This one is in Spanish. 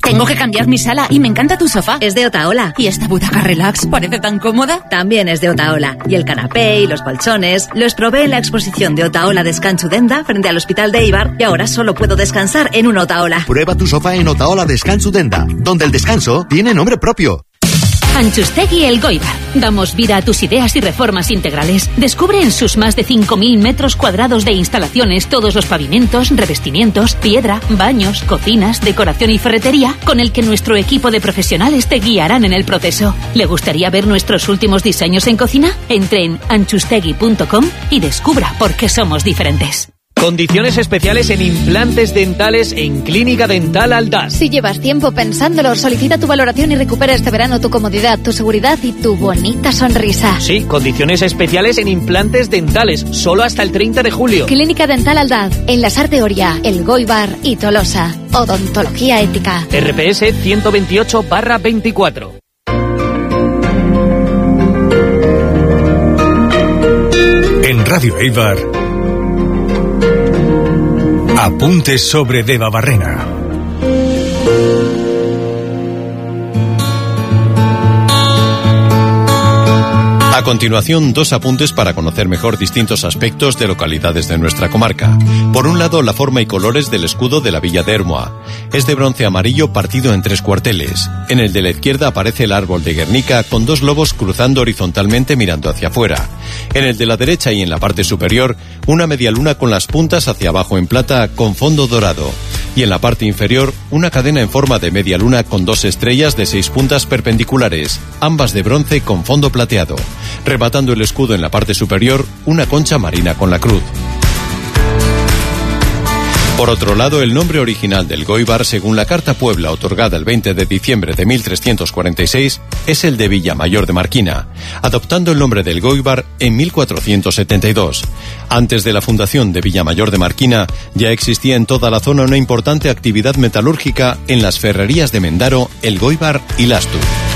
Tengo que cambiar mi sala y me encanta tu sofá. Es de Otaola. ¿Y esta butaca relax parece tan cómoda? También es de Otaola. Y el canapé y los colchones los probé en la exposición de Otaola Descanso Denda frente al Hospital de Eibar y ahora solo puedo descansar en un Otaola. Prueba tu sofá en Otaola Descanso Denda, donde el descanso tiene nombre propio. Antxustegi Elgoibar. Damos vida a tus ideas y reformas integrales. Descubre en sus más de 5.000 metros cuadrados de instalaciones todos los pavimentos, revestimientos, piedra, baños, cocinas, decoración y ferretería con el que nuestro equipo de profesionales te guiarán en el proceso. ¿Le gustaría ver nuestros últimos diseños en cocina? Entre en antxustegi.com y descubra por qué somos diferentes. Condiciones especiales en implantes dentales en Clínica Dental Aldaz. Si llevas tiempo pensándolo, solicita tu valoración y recupera este verano tu comodidad, tu seguridad y tu bonita sonrisa. Sí, condiciones especiales en implantes dentales, solo hasta el 30 de julio. Clínica Dental Aldaz, en Lasarte de Oria, Elgoibar y Tolosa. Odontología ética. RPS 128/24. En Radio Eibar, apuntes sobre Debabarrena. A continuación, dos apuntes para conocer mejor distintos aspectos de localidades de nuestra comarca. Por un lado, la forma y colores del escudo de la villa de Ermua. Es de bronce amarillo partido en 3 cuarteles. En el de la izquierda aparece el árbol de Guernica con 2 lobos cruzando horizontalmente mirando hacia afuera. En el de la derecha y en la parte superior, una media luna con las puntas hacia abajo en plata con fondo dorado. Y en la parte inferior, una cadena en forma de media luna con 2 estrellas de 6 puntas perpendiculares, ambas de bronce con fondo plateado. Rematando el escudo en la parte superior, una concha marina con la cruz. Por otro lado, el nombre original del Elgoibar, según la Carta Puebla otorgada el 20 de diciembre de 1346, es el de Villamayor de Marquina, adoptando el nombre del Elgoibar en 1472. Antes de la fundación de Villamayor de Marquina, ya existía en toda la zona una importante actividad metalúrgica en las ferrerías de Mendaro, Elgoibar y Lastu.